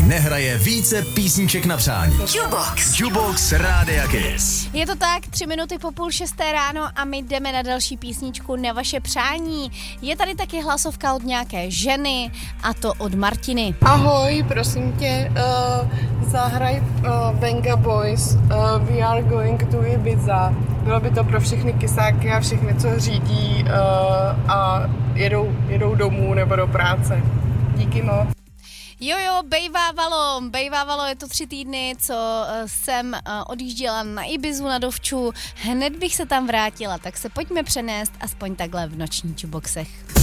nehraje více písniček na přání. Jukebox Rádia Kiss. Je to tak, 3 minuty po 5:30 ráno a my jdeme na další písničku na vaše přání. Je tady taky hlasovka od nějaké ženy a to od Martiny. Ahoj, prosím tě, zahraj Venga Boys, We Are Going to Ibiza. Bylo by to pro všechny kysáky a všechny, co řídí a jedou domů nebo do práce. Díky moc. Jo, bejvávalo, je to 3 týdny, co jsem odjížděla na Ibizu na dovču, hned bych se tam vrátila, tak se pojďme přenést aspoň takhle v nočních jukeboxech.